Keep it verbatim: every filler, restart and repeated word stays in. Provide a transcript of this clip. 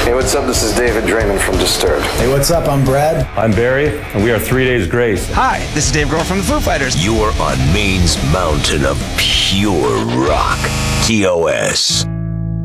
Hey, what's up? This is David Draymond from Disturbed. Hey, what's up? I'm Brad. I'm Barry, and we are Three Days Grace. Hi, this is Dave Grohl from the Foo Fighters. You're on Maine's mountain of pure rock. T O S.